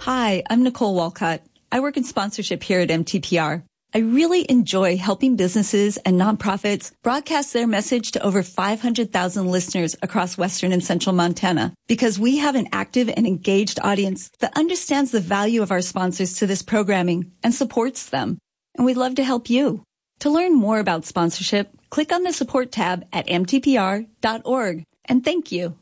Hi, I'm Nicole Walcott. I work in sponsorship here at MTPR. I really enjoy helping businesses and nonprofits broadcast their message to over 500,000 listeners across Western and Central Montana because we have an active and engaged audience that understands the value of our sponsors to this programming and supports them. And we'd love to help you. To learn more about sponsorship, click on the support tab at mtpr.org. And thank you.